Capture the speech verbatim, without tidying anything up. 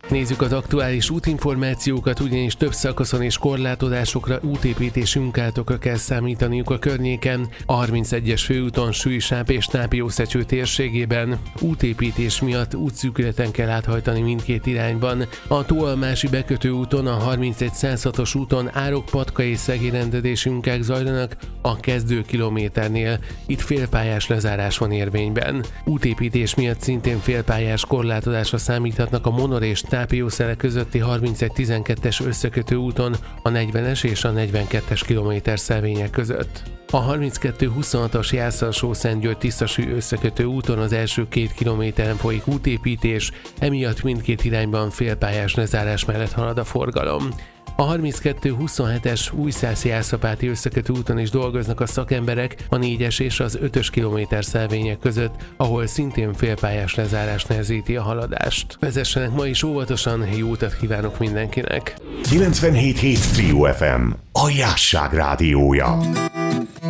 Nézzük az aktuális útinformációkat, ugyanis több szakaszon és korlátozásokra, útépítési munkátokra kell számítaniuk a környéken. A harmincegyes főúton Sülysáp és Nápiószecső térségében útépítés miatt útszűkületen kell áthajtani mindkét irányban. A Tóalmási bekötő úton, a harmincegy száz hatos úton Árok-Patka és szegélyrendezési munkák zajlanak a kezdő kilométernél. Itt félpályás lezárás van érvényben. Útépítés miatt szintén félpályás korlátozásra számíthatnak a Monor és Nápiószele közötti harmincegy tizenkettes összekötő úton a negyvenes és a negyvenkettes kilométer szelvények között. A harminckettő huszonhatos Jászal-Sószentgyörgy-Tisztasúly összekötő úton az első két kilométeren folyik útépítés, emiatt mindkét irányban félpályás lezárás mellett halad a forgalom. A harminckettő huszonhetes Újszászi-Jászapáti összekötő úton is dolgoznak a szakemberek a négyes és az ötös kilométer szelvények között, ahol szintén félpályás lezárás nehezíti a haladást. Vezessenek ma is óvatosan, jó utat kívánok mindenkinek! kilencvenhét hét Trio ef em, a Jásság rádiója.